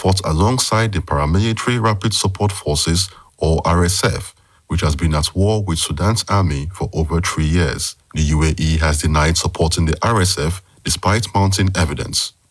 fought alongside the Paramilitary Rapid Support Forces, or RSF, which has been at war with Sudan's army for over 3 years. The UAE has denied supporting the RSF despite mounting evidence.